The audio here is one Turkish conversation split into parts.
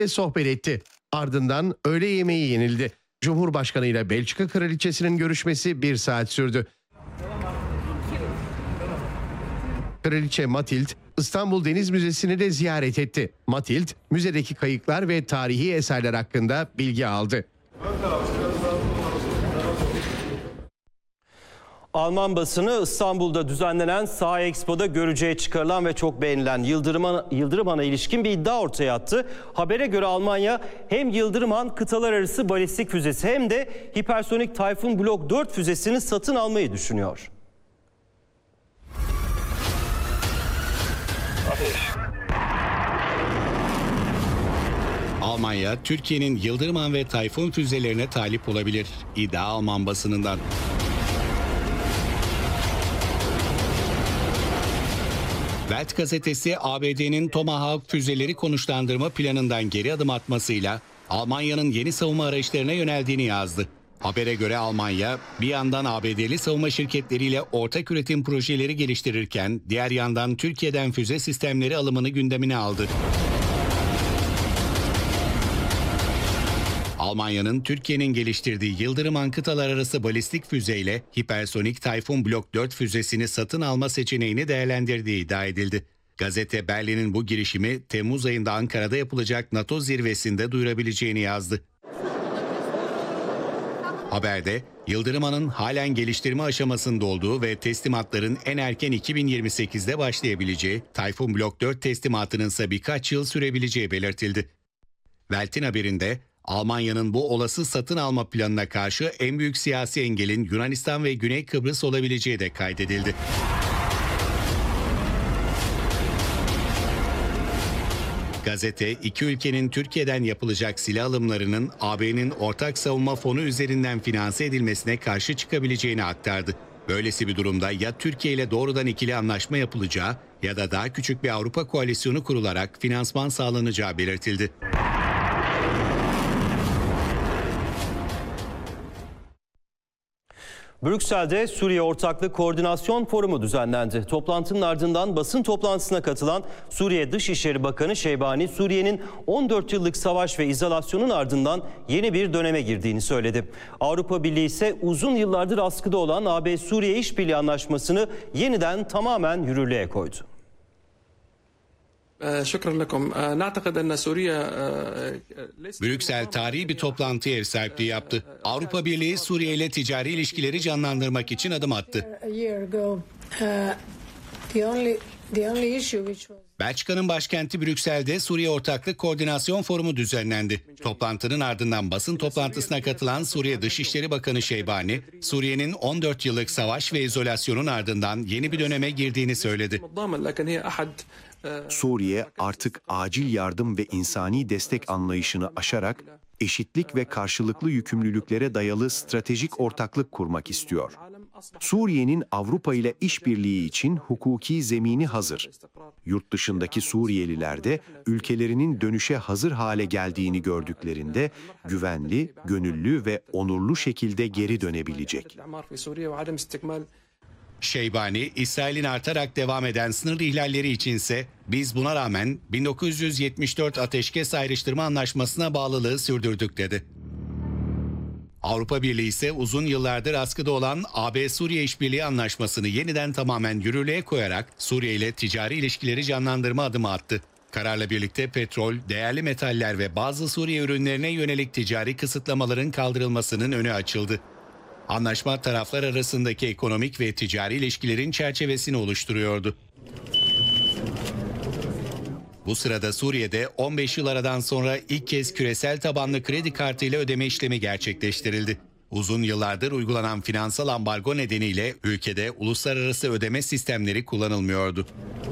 ve sohbet etti. Ardından öğle yemeği yenildi. Cumhurbaşkanı ile Belçika Kraliçesi'nin görüşmesi 1 saat sürdü. Kraliçe Matilde, İstanbul Deniz Müzesi'ni de ziyaret etti. Matilde, müzedeki kayıklar ve tarihi eserler hakkında bilgi aldı. Alman basını İstanbul'da düzenlenen Saha Expo'da görücüye çıkarılan ve çok beğenilen Yıldırımhan'a ilişkin bir iddia ortaya attı. Habere göre Almanya hem Yıldırımhan kıtalar arası balistik füzesi hem de hipersonik Tayfun Blok 4 füzesini satın almayı düşünüyor. Almanya, Türkiye'nin Yıldırımhan ve Tayfun füzelerine talip olabilir. İddia Alman basınından. Welt gazetesi ABD'nin Tomahawk füzeleri konuşlandırma planından geri adım atmasıyla Almanya'nın yeni savunma araçlarına yöneldiğini yazdı. Habere göre Almanya bir yandan ABD'li savunma şirketleriyle ortak üretim projeleri geliştirirken diğer yandan Türkiye'den füze sistemleri alımını gündemine aldı. Almanya'nın Türkiye'nin geliştirdiği Yıldırımhan kıtalar arası balistik füzeyle hipersonik Tayfun Blok 4 füzesini satın alma seçeneğini değerlendirdiği iddia edildi. Gazete Berlin'in bu girişimi Temmuz ayında Ankara'da yapılacak NATO zirvesinde duyurabileceğini yazdı. Haberde Yıldırımhan'ın halen geliştirme aşamasında olduğu ve teslimatların en erken 2028'de başlayabileceği, Tayfun Blok 4 teslimatının ise birkaç yıl sürebileceği belirtildi. Welt'in haberinde Almanya'nın bu olası satın alma planına karşı en büyük siyasi engelin Yunanistan ve Güney Kıbrıs olabileceği de kaydedildi. Gazete, iki ülkenin Türkiye'den yapılacak silah alımlarının AB'nin ortak savunma fonu üzerinden finanse edilmesine karşı çıkabileceğini aktardı. Böylesi bir durumda ya Türkiye ile doğrudan ikili anlaşma yapılacağı ya da daha küçük bir Avrupa koalisyonu kurularak finansman sağlanacağı belirtildi. Brüksel'de Suriye Ortaklık Koordinasyon Forumu düzenlendi. Toplantının ardından basın toplantısına katılan Suriye Dışişleri Bakanı Şeybani, Suriye'nin 14 yıllık savaş ve izolasyonun ardından yeni bir döneme girdiğini söyledi. Avrupa Birliği ise uzun yıllardır askıda olan AB-Suriye İşbirliği Anlaşması'nı yeniden tamamen yürürlüğe koydu. Brüksel tarihi bir toplantıya ev sahipliği yaptı. Avrupa Birliği Suriye ile ticari ilişkileri canlandırmak için adım attı. Belçika'nın başkenti Brüksel'de Suriye Ortaklık Koordinasyon Forumu düzenlendi. Toplantının ardından basın toplantısına katılan Suriye Dışişleri Bakanı Şeybani, Suriye'nin 14 yıllık savaş ve izolasyonun ardından yeni bir döneme girdiğini söyledi. Suriye artık acil yardım ve insani destek anlayışını aşarak eşitlik ve karşılıklı yükümlülüklere dayalı stratejik ortaklık kurmak istiyor. Suriye'nin Avrupa ile işbirliği için hukuki zemini hazır. Yurt dışındaki Suriyeliler de ülkelerinin dönüşe hazır hale geldiğini gördüklerinde güvenli, gönüllü ve onurlu şekilde geri dönebilecek. Şeybani, İsrail'in artarak devam eden sınır ihlalleri içinse biz buna rağmen 1974 Ateşkes Ayrıştırma Anlaşması'na bağlılığı sürdürdük dedi. Avrupa Birliği ise uzun yıllardır askıda olan AB-Suriye İşbirliği Anlaşması'nı yeniden tamamen yürürlüğe koyarak Suriye ile ticari ilişkileri canlandırma adımı attı. Kararla birlikte petrol, değerli metaller ve bazı Suriye ürünlerine yönelik ticari kısıtlamaların kaldırılmasının önü açıldı. Anlaşma taraflar arasındaki ekonomik ve ticari ilişkilerin çerçevesini oluşturuyordu. Bu sırada Suriye'de 15 yıl aradan sonra ilk kez küresel tabanlı kredi kartıyla ödeme işlemi gerçekleştirildi. Uzun yıllardır uygulanan finansal ambargo nedeniyle ülkede uluslararası ödeme sistemleri kullanılmıyordu.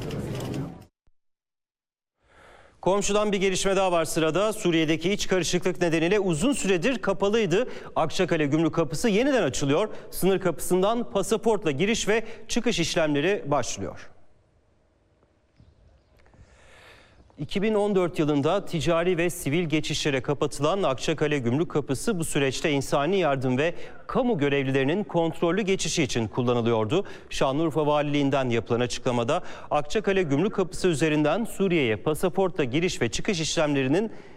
Komşudan bir gelişme daha var sırada. Suriye'deki iç karışıklık nedeniyle uzun süredir kapalıydı. Akçakale Gümrük Kapısı yeniden açılıyor. Sınır kapısından pasaportla giriş ve çıkış işlemleri başlıyor. 2014 yılında ticari ve sivil geçişlere kapatılan Akçakale Gümrük Kapısı bu süreçte insani yardım ve kamu görevlilerinin kontrollü geçişi için kullanılıyordu. Şanlıurfa Valiliğinden yapılan açıklamada Akçakale Gümrük Kapısı üzerinden Suriye'ye pasaportla giriş ve çıkış işlemlerinin